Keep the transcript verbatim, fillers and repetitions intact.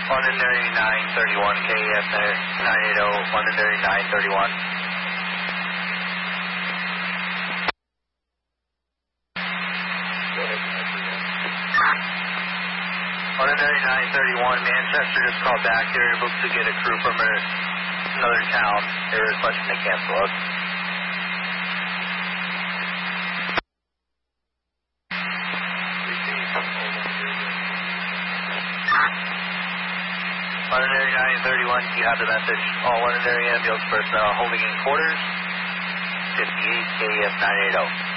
Londonderry nine thirty-one, K E F nine eighty, Londonderry nine thirty-one. Londonderry nine thirty-one, Manchester just called back. They're able to get a crew from a, another town. They're requesting to cancel us. Londonderry nine thirty-one, you have the message. All Londonderry ambulance personnel holding in quarters, fifty-eight K E F nine eighty.